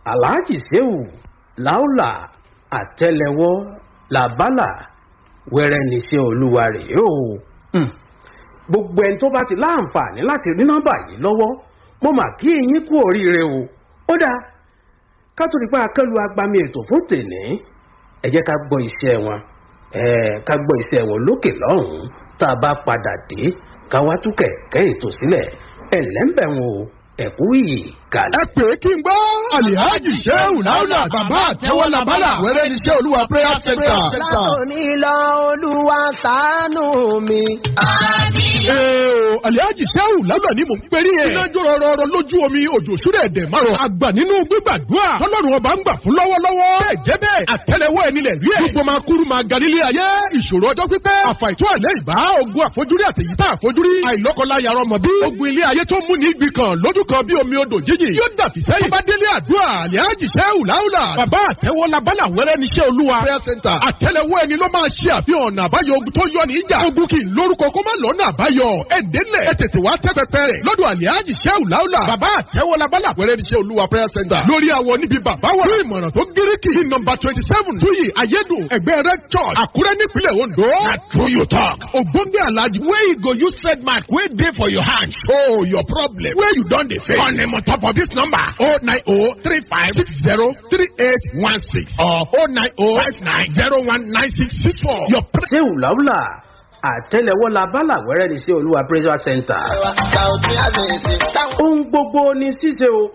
Alhaji Shehu Laola Àtẹ́lẹwọ́ Làbálà wẹ́rẹ́ níṣẹ́ olúwa rèé o. Gbogbo ẹni tó bá ti láǹfààní láti rí nọ́mbà yìí lọ́wọ́ mo mà kí yín kú oríire o. Ó dáa ká tó rí pé akẹ́lu agbami ètò fún tèní ẹ jẹ́ ká gbọ́ iṣẹ́ wọn lókè lọ́hùn-ún tá a bá padà dé ká wá tú kẹ̀kẹ́ ètò sílẹ̀ ẹ̀ lẹ́ńbẹ̀ wọn o ẹ̀kú yìí kàlá. ẹ pè é kí n gbọ́ Alhaji Shehu Laola bàbá àtẹ́wọ́ Làbálà wẹ́rẹ́ níṣẹ́ olúwa prayer center. látòní lọ olúwa ṣàánú mi. Alhaji Shehu Laola ni mò ń perí ẹ̀. iná jó rọrọ lójú omi òjò súrẹ̀ ẹ̀dẹ̀ márùn. àgbà nínú gbígbàdúrà tọ́lọ́run ọba ń gbà fún lọ́wọ́lọ́wọ́. bẹ́ẹ̀ jẹ́ bẹ́ẹ̀ àtẹ́lẹwọ́ ẹni lẹ̀ rí ẹ̀. gbogbo máa kúrú máa ga nílé ayé. ìṣòro ọjọ́ pípẹ́ àfàìtó àlẹ́ ìbá ogun àfojúrí àtẹ̀yìntà àfojúrí. àìlọ́kọláya rọmọ bí. ogun ilé ayé tó mú ní igbì kan lójú kan bí omi odò jíjì. yóò dàbí sẹ́yìn. tó bá délé àdúrà Alhaji Shehu Laola. bàbá àtẹ́wọ́ Làbálà wẹ́rẹ́ níṣẹ́ olúwa prayer center. àtẹ́lẹwọ́ ẹni ló máa ṣe àfihàn ọ̀nà àbáyọ ogun tó yọ ní ìjà. ogun kì í lórúkọ kó má lọ́nà àbáyọ. ẹ̀dẹ́lẹ̀ ẹ tètè wá tẹ́pẹ́pẹ́ rẹ̀ lọ́dọ̀ Alhaji Shehu Laola. bàbá àtẹ́wọ́ Làbálà wẹ́rẹ́ níṣẹ́ olúwa prayer center. lórí àwọn níbi bàbá wa. fún ìmọ̀ràn tó gíríkì. ní nọ́mbà 27 tuyi ayédùn ẹgbẹ́ rẹ church Àkúrẹ́ nípínlẹ̀ Ondo. na true you talk. ògbóngbé Alhaji wey you go use said mark wey dey for your hand. oh your problem wey you don dey face. on the top of this number 09035603816 or 09059019664. your Shehu Laola Àtẹ́lẹwọ́ Làbálà wẹ́rẹ́ níṣẹ́ olúwa prayer center. ohun gbogbo ní ṣíṣe o.